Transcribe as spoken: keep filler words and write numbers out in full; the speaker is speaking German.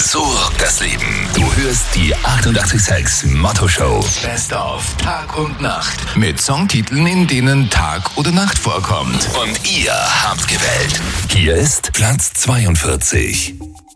So rockt das Leben. Du hörst die achtundachtzig Komma sechs Motto Show. Best of Tag und Nacht. Mit Songtiteln, in denen Tag oder Nacht vorkommt. Und ihr habt gewählt. Hier ist Platz zweiundvierzig.